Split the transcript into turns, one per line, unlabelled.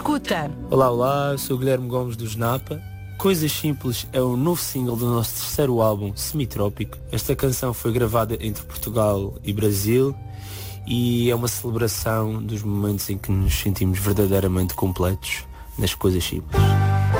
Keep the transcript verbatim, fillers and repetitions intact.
escuta.
Olá, olá, sou o Guilherme Gomes do Genapa. Coisas Simples é o novo single do nosso terceiro álbum, Semitrópico. Esta canção foi gravada entre Portugal e Brasil e é uma celebração dos momentos em que nos sentimos verdadeiramente completos nas coisas simples.